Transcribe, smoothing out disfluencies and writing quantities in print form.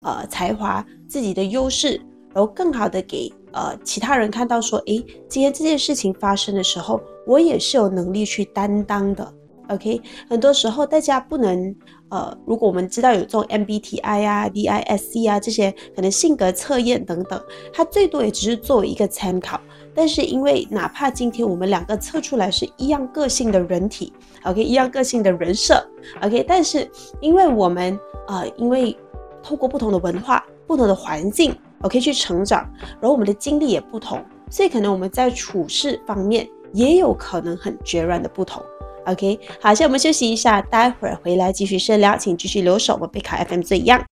才华、自己的优势，然后更好的给其他人看到说，诶，今天这件事情发生的时候，我也是有能力去担当的。OK， 很多时候大家不能如果我们知道有这种 MBTI 啊、DISC 啊这些可能性格测验等等，它最多也只是作为一个参考。但是因为哪怕今天我们两个测出来是一样个性的人体 ，OK， 一样个性的人设 ，OK， 但是因为我们因为透过不同的文化、不同的环境 ，OK 去成长，然后我们的经历也不同，所以可能我们在处事方面也有可能很决然的不同。OK， 好，现在我们休息一下，待会儿回来继续深聊，请继续留守我们贝卡 FM 最一样。